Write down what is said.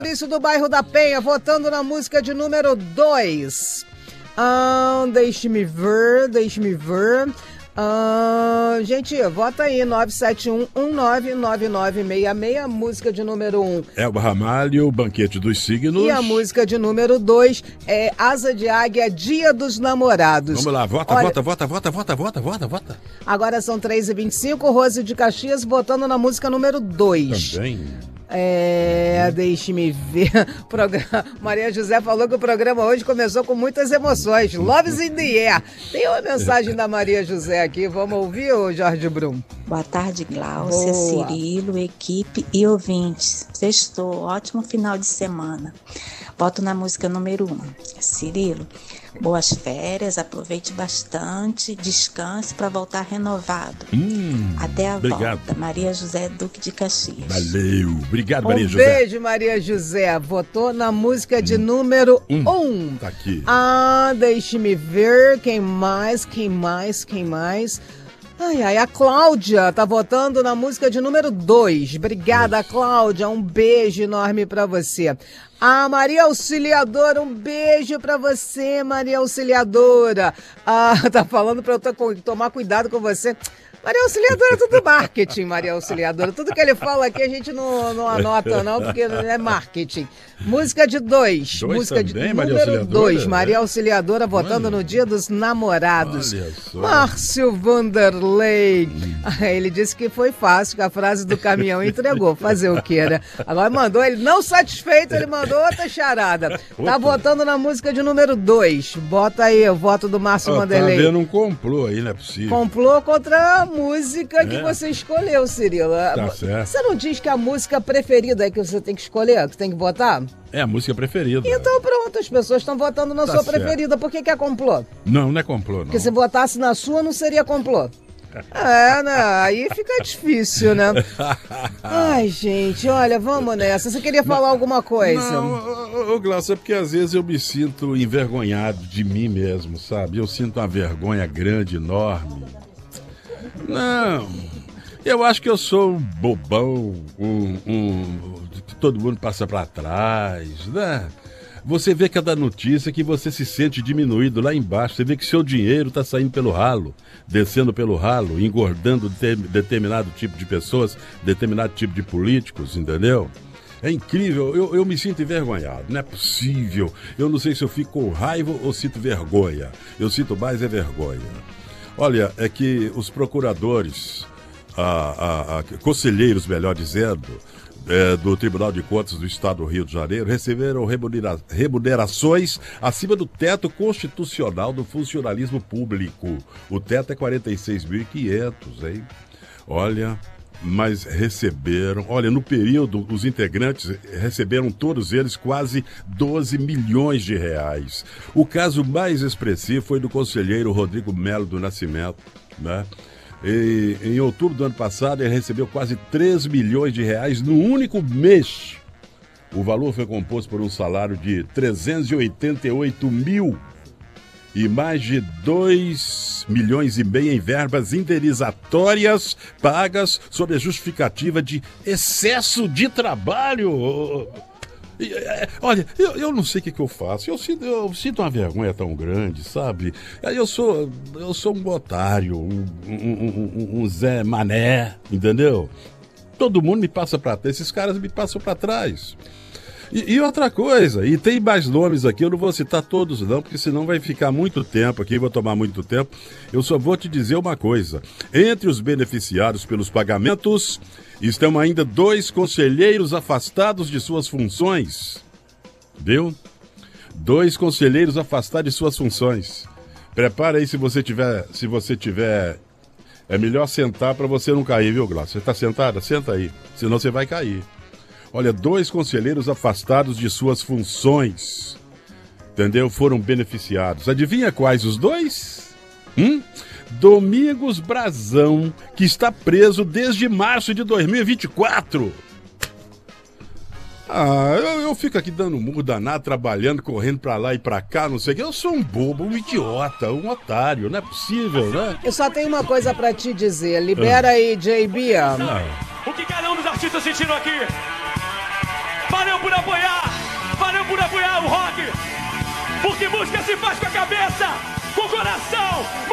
Maurício do bairro da Penha, votando na música de número 2. Deixe-me ver. Gente, vota aí, 971-199966, música de número 1. Elba Ramalho, Banquete dos Signos. E a música de número 2 é Asa de Águia, Dia dos Namorados. Vamos lá, vota. Agora são 3h25, Rose de Caxias votando na música número 2. Também. Deixe-me ver. Maria José falou que o programa hoje começou com muitas emoções. Love's in the air. Tem uma mensagem da Maria José aqui. Vamos ouvir, ô Jorge Brum? Boa tarde, Gláucia, Cirilo, equipe e ouvintes. Sextou, ótimo final de semana. Voto na música número 1. Cirilo, boas férias, aproveite bastante, descanse para voltar renovado. Até a volta. Maria José Duque de Caxias. Valeu. Obrigado, Maria José. Beijo, Maria José. Votou na música de número 1. Tá aqui. Deixe-me ver. Quem mais? A Cláudia tá votando na música de número 2. Obrigada, Cláudia. Um beijo enorme pra você. A Maria Auxiliadora, um beijo pra você, Maria Auxiliadora. Tá falando pra eu tomar cuidado com você. Maria Auxiliadora, tudo marketing, Maria Auxiliadora. Tudo que ele fala aqui a gente não anota, não, porque é marketing. Música de 2. Música também, de Maria número 2. Auxiliadora, Maria Auxiliadora votando no Dia dos Namorados. Olha só. Márcio Vanderlei. Ele disse que foi fácil, que a frase do caminhão entregou. Fazer o quê, né? Agora mandou, ele não satisfeito, ele mandou outra charada. Tá votando na música de número 2. Bota aí o voto do Márcio Vanderlei. Tá vendo um complô aí, não é possível. Complô contra a música que você escolheu, Cirilo. Tá certo. Você não diz que a música preferida é que você tem que escolher, que você tem que votar? É a música preferida. Então pronto, as pessoas estão votando na sua preferida. Por que é complô? Não é complô, não. Porque se votasse na sua, não seria complô. Né? Aí fica difícil, né? Ai, gente, olha, vamos nessa. Você queria falar alguma coisa? Não, Glaucia, é porque às vezes eu me sinto envergonhado de mim mesmo, sabe? Eu sinto uma vergonha grande, enorme. Não, eu acho que eu sou um bobão, que todo mundo passa pra trás, né? Você vê cada notícia que você se sente diminuído lá embaixo. Você vê que seu dinheiro tá saindo pelo ralo, descendo pelo ralo, engordando determinado tipo de pessoas, determinado tipo de políticos, entendeu? É incrível, eu me sinto envergonhado, não é possível. Eu não sei se eu fico com raiva ou sinto vergonha. Eu sinto mais vergonha. Olha, é que os procuradores, conselheiros, melhor dizendo, do Tribunal de Contas do Estado do Rio de Janeiro receberam remunerações acima do teto constitucional do funcionalismo público. O teto é 46.500, hein? Olha, mas receberam, no período, os integrantes receberam todos eles quase 12 milhões de reais. O caso mais expressivo foi do conselheiro Rodrigo Melo do Nascimento, né? E, em outubro do ano passado, ele recebeu quase 3 milhões de reais no único mês. O valor foi composto por um salário de 388 mil e mais de 2 milhões e meio em verbas indenizatórias pagas sob a justificativa de excesso de trabalho. Olha, eu não sei o que eu faço. Eu sinto uma vergonha tão grande, sabe? Eu sou um otário, um Zé Mané, entendeu? Todo mundo me passa pra trás, esses caras me passam pra trás. E outra coisa, e tem mais nomes aqui, eu não vou citar todos não, porque senão vai ficar muito tempo aqui, vou tomar muito tempo. Eu só vou te dizer uma coisa: entre os beneficiados pelos pagamentos estão ainda 2 conselheiros afastados de suas funções. Viu? 2 conselheiros afastados de suas funções. Prepara aí se você tiver... É melhor sentar para você não cair, viu, Glaucia? Você está sentada? Senta aí, senão você vai cair. Olha, 2 conselheiros afastados de suas funções, entendeu? Foram beneficiados. Adivinha quais os 2? Domingos Brazão, que está preso desde março de 2024. Eu fico aqui dando murro danado, trabalhando, correndo pra lá e pra cá, não sei o que. Eu sou um bobo, um idiota, um otário, não é possível, né? Eu só tenho uma coisa pra te dizer. Libera aí, JB. O que cada um dos artistas sentiram aqui? Valeu por apoiar! música se faz com a cabeça, com o coração.